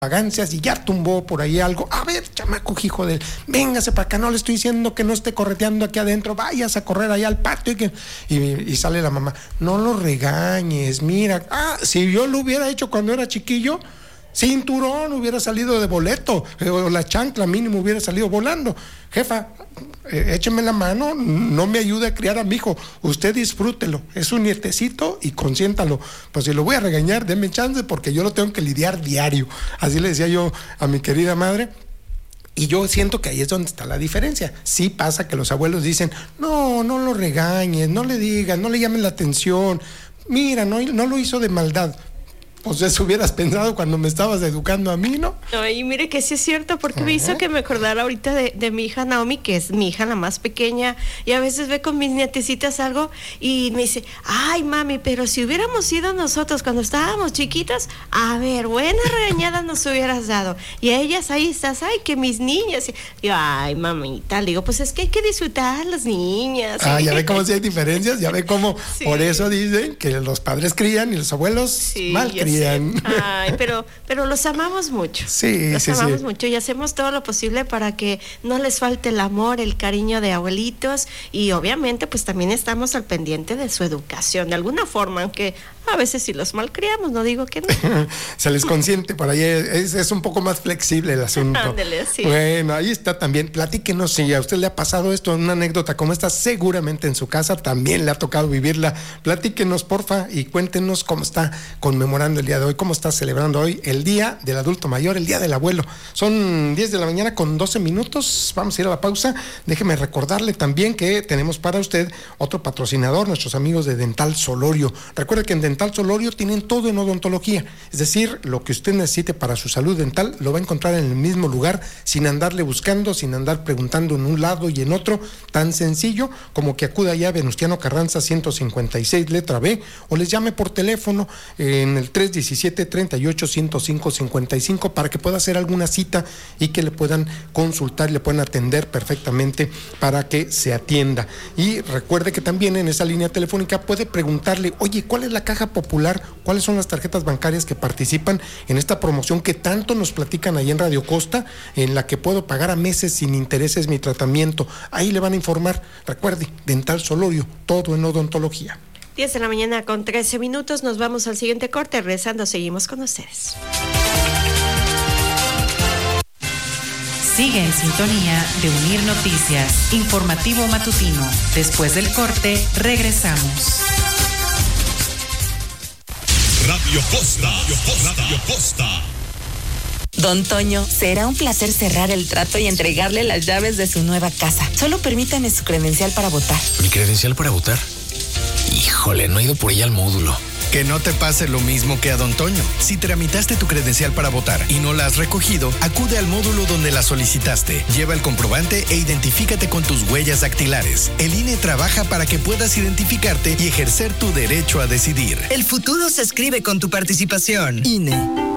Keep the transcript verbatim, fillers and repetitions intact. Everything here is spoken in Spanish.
vagancias y ya tumbó por ahí algo. A ver, chamaco, hijo de él, véngase para acá, no le estoy diciendo que no esté correteando aquí adentro, vayas a correr allá al patio. Y, que... y, y sale la mamá, no lo regañes, mira, ah, si yo lo hubiera hecho cuando era chiquillo, cinturón hubiera salido de boleto, o la chancla mínimo hubiera salido volando. Jefa, eh, écheme la mano, no me ayude a criar a mi hijo, usted disfrútelo, es un nietecito y consiéntalo. Pues si lo voy a regañar, denme chance porque yo lo tengo que lidiar diario. Así le decía yo a mi querida madre. Y yo siento que ahí es donde está la diferencia. Sí pasa que los abuelos dicen, no, no lo regañes, no le digas, no le llames la atención, mira, no, no lo hizo de maldad. Pues eso hubieras pensado cuando me estabas educando a mí, ¿no? No, y mire que sí es cierto, porque uh-huh. me hizo que me acordara ahorita de, de mi hija Naomi, que es mi hija la más pequeña, y a veces ve con mis nietecitas algo y me dice, ay mami, pero si hubiéramos sido nosotros cuando estábamos chiquitas, a ver, buenas regañadas nos hubieras dado. Y a ellas ahí estás, ay, que mis niñas. Y yo, ay mamita, le digo, pues es que hay que disfrutar a las niñas. Ah, ya ve cómo sí hay diferencias, ya ve cómo, sí. Por eso dicen que los padres crían y los abuelos sí, mal crían. Ay, pero, pero los amamos mucho. Sí, los sí, amamos sí. mucho y hacemos todo lo posible para que no les falte el amor, el cariño de abuelitos y obviamente pues también estamos al pendiente de su educación, de alguna forma, aunque a veces si los malcriamos, no digo que no. Se les consiente por ahí, es, es un poco más flexible el asunto. Ándele, sí. Bueno, ahí está también, platíquenos si a usted le ha pasado esto, una anécdota como esta, seguramente en su casa también le ha tocado vivirla. Platíquenos, porfa, y cuéntenos cómo está conmemorando el día de hoy, cómo está celebrando hoy el Día del Adulto Mayor, el Día del Abuelo. Son diez de la mañana con doce minutos, vamos a ir a la pausa. Déjeme recordarle también que tenemos para usted otro patrocinador, nuestros amigos de Dental Solorio. Recuerde que en Dental Solorio tienen todo en odontología, es decir, lo que usted necesite para su salud dental lo va a encontrar en el mismo lugar, sin andarle buscando, sin andar preguntando en un lado y en otro, tan sencillo como que acuda allá a Venustiano Carranza ciento cincuenta y seis, letra B, o les llame por teléfono en el tres diecisiete, treinta y ocho, ciento cinco, cincuenta y cinco para que pueda hacer alguna cita y que le puedan consultar, le puedan atender perfectamente para que se atienda. Y recuerde que también en esa línea telefónica puede preguntarle, oye, ¿cuál es la caja popular? ¿Cuáles son las tarjetas bancarias que participan en esta promoción que tanto nos platican ahí en Radio Costa, en la que puedo pagar a meses sin intereses mi tratamiento? Ahí le van a informar. Recuerde, Dental Solorio, todo en odontología. diez de la mañana con trece minutos, nos vamos al siguiente corte, regresando seguimos con ustedes. Sigue en sintonía de Unir Noticias, informativo matutino. Después del corte, regresamos. Radio Costa, Radio Costa, Radio Costa. Don Toño, será un placer cerrar el trato y entregarle las llaves de su nueva casa. Solo permítame su credencial para votar. ¿Mi credencial para votar? Híjole, no he ido por ella al módulo. Que no te pase lo mismo que a Don Toño. Si tramitaste tu credencial para votar y no la has recogido, acude al módulo donde la solicitaste. Lleva el comprobante e identifícate con tus huellas dactilares. El I N E trabaja para que puedas identificarte y ejercer tu derecho a decidir. El futuro se escribe con tu participación. I N E.